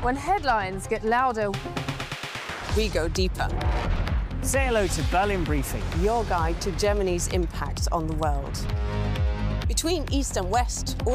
When headlines get louder, we go deeper. Say hello to Berlin Briefing, Your guide to Germany's impact on the world. Between East and West,